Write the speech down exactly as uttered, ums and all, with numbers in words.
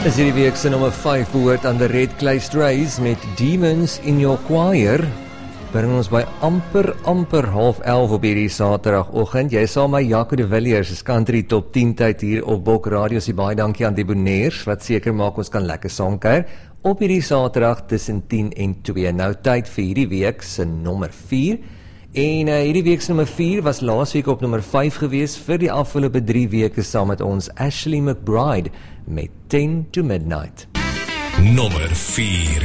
Is hierdie week se nommer vyf behoort aan The Red Clay Strays met Demons in Your Choir. Bring ons by amper, amper half elf op hierdie saterdagoggend. Jy saam my Jaco de Villiers, is country top tien tyd hier op Bok Radio. So baie dankie aan die Bonairs, wat seker maak ons kan lekker saamkuier op hierdie saterdag tussen tien en twee. Nou tyd vir hierdie week se nommer vier. En uh, hierdie week se nommer vier was laas week op nommer vyf gewees vir die afgelope drie weke saam met ons Ashley McBride met ten to midnight. Nommer vier.